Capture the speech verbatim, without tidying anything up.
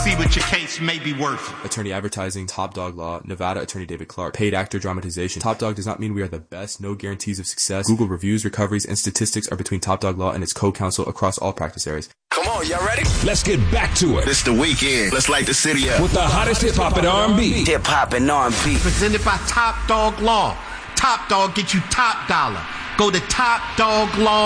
see what your case may be worth. Attorney Advertising, Top Dog Law, Nevada Attorney David Clark. Paid actor dramatization. Top Dog does not mean we are the best. No guarantees of success. Google reviews, recoveries, and statistics are between Top Dog Law and its co-counsel across all practice areas. Come on, y'all ready? Let's get back to it. It's the weekend. Let's light the city up. With the hottest hip-hop and R and B. Hip-hop and R and B. Presented by Top Dog Law. Top Dog get you top dollar. Go to Top Dog Law.